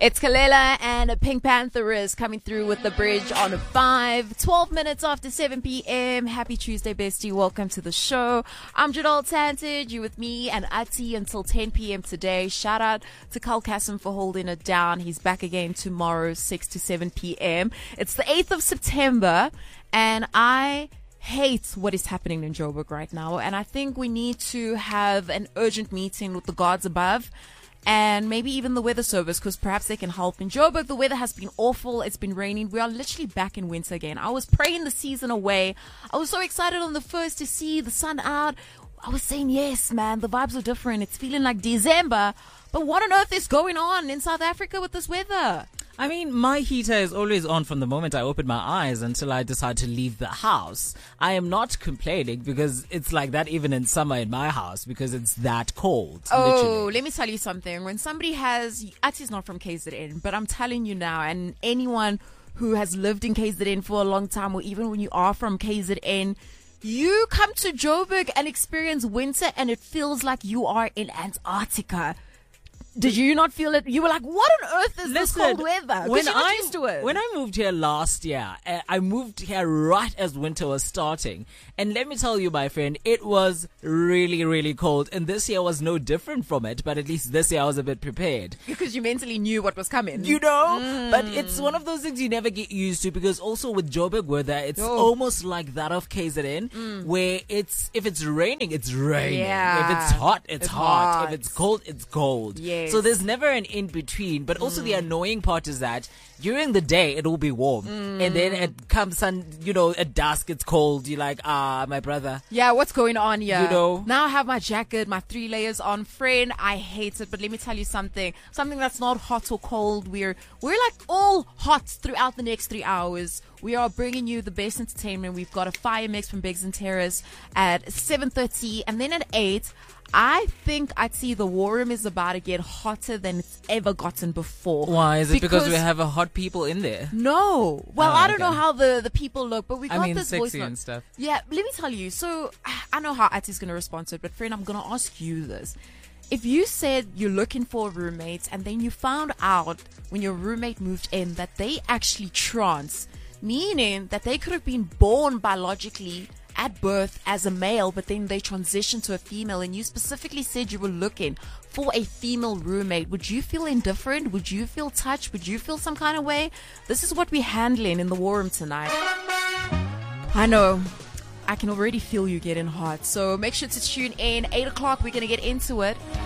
It's Kalela and Pink Panther is coming through with the bridge on 12 minutes after 7 p.m. Happy Tuesday, bestie. Welcome to the show. I'm Jadal Tanted. You with me and Ati until 10 p.m. today. Shout out to Carl Kassim for holding it down. He's back again tomorrow, 6 to 7 p.m. It's the 8th of September and I hate what is happening in Joburg right now. And I think we need to have an urgent meeting with the gods above and maybe even the weather service, because perhaps they can help. In Joburg, the weather has been awful. It's been raining. We are literally back in winter again. I was praying the season away. I was so excited on the 1st to see the sun out. I was saying, yes, man, the vibes are different. It's feeling like December. But what on earth is going on in South Africa with this weather? I mean, my heater is always on from the moment I open my eyes until I decide to leave the house. I am not complaining because it's like that even in summer in my house because it's that cold. Oh, literally. Let me tell you something. When somebody has, Ati's not from KZN, but I'm telling you now, and anyone who has lived in KZN for a long time, or even when you are from KZN, you come to Joburg and experience winter and it feels like you are in Antarctica. Did you not feel it? You were like, what on earth is this cold weather? Because you're not used to it. When I moved here last year, I moved here right as winter was starting. And let me tell you, my friend, it was really, really cold. And this year was no different from it. But at least this year I was a bit prepared. Because you mentally knew what was coming. You know? But it's one of those things you never get used to. Because also with Joburg weather, it's almost like that of KZN. Where if it's raining, it's raining. Yeah. If it's hot, it's hot. If it's cold, it's cold. Yeah. So there's never an in-between. But also the annoying part is that during the day, it will be warm. And then it comes at dusk, it's cold. You're like, my brother. Yeah, what's going on here? You know? Now I have my jacket, my 3 layers on. Friend, I hate it. But let me tell you something. Something that's not hot or cold. We're like all hot throughout the next 3 hours. We are bringing you the best entertainment. We've got a fire mix from Biggs and Terrace at 7:30. And then at 8, I think I'd see the war room is about to get hotter than it's ever gotten before. Why? Is it because we have hot people in there? No. Well, I don't know how the people look, but we got this sexy voice note. and stuff. Yeah, let me tell you. So I know how Ati's going to respond to it, but friend, I'm going to ask you this. If you said you're looking for a roommate and then you found out when your roommate moved in that they actually trans, meaning that they could have been born biologically at birth as a male, but then they transitioned to a female, and you specifically said you were looking for a female roommate, would you feel indifferent? Would you feel touched? Would you feel some kind of way? This is what we're handling in the war room tonight. I know. I can already feel you getting hot. So make sure to tune in. 8 o'clock, we're going to get into it.